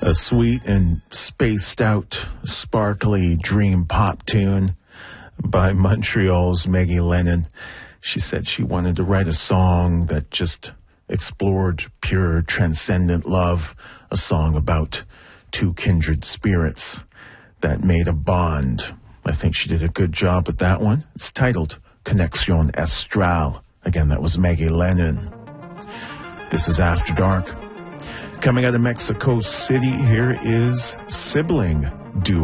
A sweet and spaced out, sparkly dream pop tune by Montreal's Maggie Lennon. She said she wanted to write a song that just explored pure, transcendent love, a song about two kindred spirits that made a bond. I think she did a good job with that one. It's titled Conexión Astral. Again, that was Maggie Lennon. This is After Dark. Coming out of Mexico City, here is Sibling Duo.